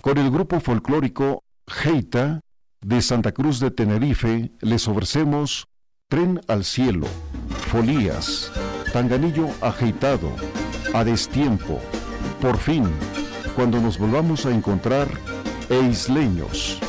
Con el grupo folclórico Geita de Santa Cruz de Tenerife les ofrecemos Tren al Cielo, Folías, Tanganillo Ajeitado, A Destiempo, Por Fin, Cuando nos volvamos a encontrar e Isleños.